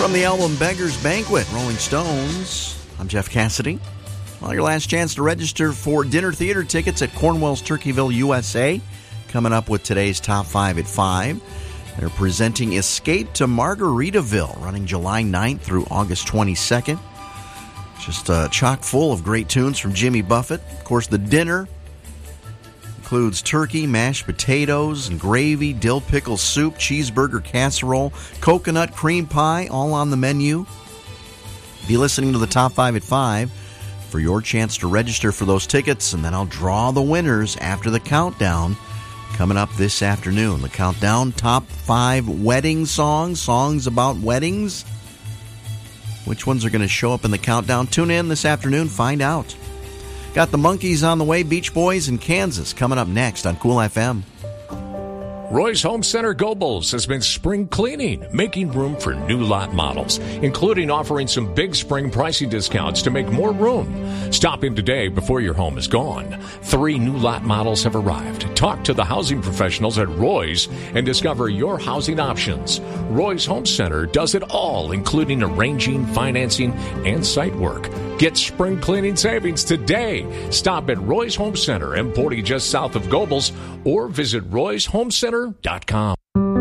From the album Beggar's Banquet, Rolling Stones, I'm Jeff Cassidy. Well, your last chance to register for dinner theater tickets at Cornwell's Turkeyville, USA. Coming up with today's Top 5 at 5. They're presenting Escape to Margaritaville, running July 9th through August 22nd. Just chock full of great tunes from Jimmy Buffett. Of course, the dinner includes turkey, mashed potatoes, and gravy, dill pickle soup, cheeseburger casserole, coconut cream pie, all on the menu. Be listening to the Top 5 at 5 for your chance to register for those tickets, and then I'll draw the winners after the countdown coming up this afternoon. The countdown, Top 5 wedding songs about weddings. Which ones are going to show up in the countdown? Tune in this afternoon, find out. Got the Monkees on the way, Beach Boys in Kansas, coming up next on Cool FM. Roy's Home Center Gobles has been spring cleaning, making room for new lot models, including offering some big spring pricing discounts to make more room. Stop in today before your home is gone. 3 new lot models have arrived. Talk to the housing professionals at Roy's and discover your housing options. Roy's Home Center does it all, including arranging, financing, and site work. Get spring cleaning savings today. Stop at Roy's Home Center, M40 just south of Gobles, or visit royshomecenter.com.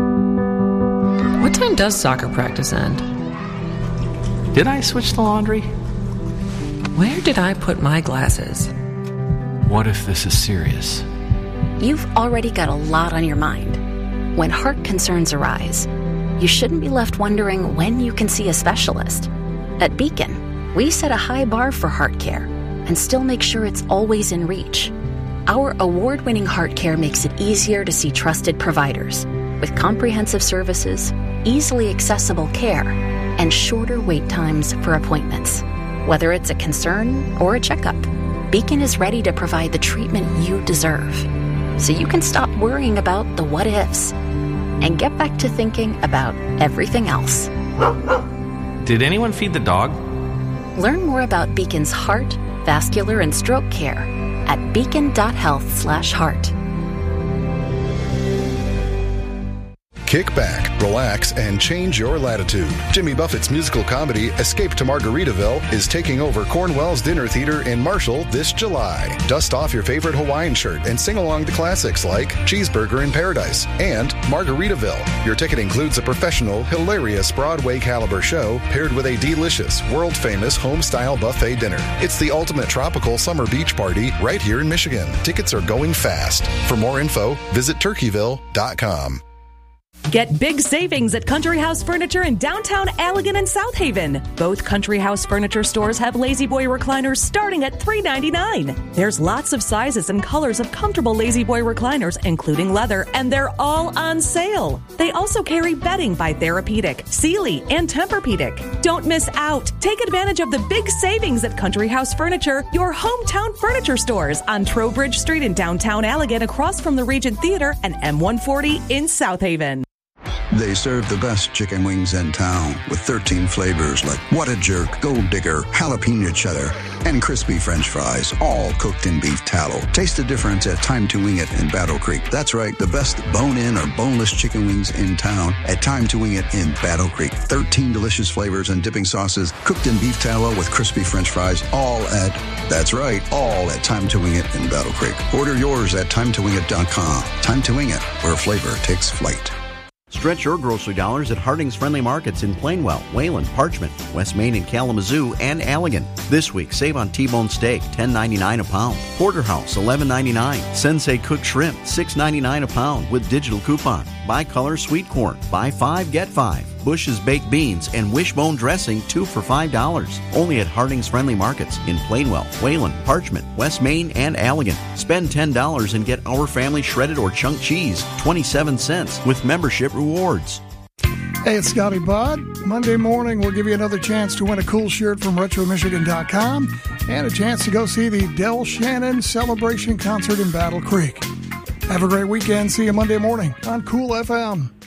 What time does soccer practice end? Did I switch the laundry? Where did I put my glasses? What if this is serious? You've already got a lot on your mind. When heart concerns arise, you shouldn't be left wondering when you can see a specialist. At Beacon, we set a high bar for heart care and still make sure it's always in reach. Our award-winning heart care makes it easier to see trusted providers with comprehensive services, easily accessible care, and shorter wait times for appointments. Whether it's a concern or a checkup, Beacon is ready to provide the treatment you deserve, so you can stop worrying about the what-ifs and get back to thinking about everything else. Did anyone feed the dog? Learn more about Beacon's heart, vascular, and stroke care at beacon.health/heart. Kick back, relax, and change your latitude. Jimmy Buffett's musical comedy, Escape to Margaritaville, is taking over Cornwell's Dinner Theater in Marshall this July. Dust off your favorite Hawaiian shirt and sing along to classics like Cheeseburger in Paradise and Margaritaville. Your ticket includes a professional, hilarious Broadway-caliber show paired with a delicious, world-famous home-style buffet dinner. It's the ultimate tropical summer beach party right here in Michigan. Tickets are going fast. For more info, visit turkeyville.com. Get big savings at Country House Furniture in downtown Allegan and South Haven. Both Country House Furniture stores have Lazy Boy recliners starting at $3.99. There's lots of sizes and colors of comfortable Lazy Boy recliners, including leather, and they're all on sale. They also carry bedding by Therapeutic, Sealy, and Tempur-Pedic. Don't miss out. Take advantage of the big savings at Country House Furniture, your hometown furniture stores on Trowbridge Street in downtown Allegan, across from the Regent Theater, and M140 in South Haven. They serve the best chicken wings in town with 13 flavors like What a Jerk, Gold Digger, Jalapeno Cheddar, and crispy French fries, all cooked in beef tallow. Taste the difference at Time to Wing It in Battle Creek. That's right, the best bone-in or boneless chicken wings in town at Time to Wing It in Battle Creek. 13 delicious flavors and dipping sauces cooked in beef tallow with crispy French fries, all at Time to Wing It in Battle Creek. Order yours at timetowingit.com. Time to Wing It, where flavor takes flight. Stretch your grocery dollars at Harding's Friendly Markets in Plainwell, Wayland, Parchment, West Main and Kalamazoo, and Allegan. This week, save on T-bone steak, $10.99 a pound. Porterhouse, $11.99. Sensei cooked shrimp, $6.99 a pound with digital coupon. Bicolor sweet corn, buy 5, get 5. Bush's baked beans and Wishbone dressing, 2 for $5. Only at Harding's Friendly Markets in Plainwell, Wayland, Parchment, West Main, and Allegan. Spend $10 and get Our Family shredded or chunk cheese, 27 cents with membership rewards. Hey, it's Scotty Budd. Monday morning, we'll give you another chance to win a cool shirt from RetroMichigan.com and a chance to go see the Del Shannon Celebration Concert in Battle Creek. Have a great weekend. See you Monday morning on Cool FM.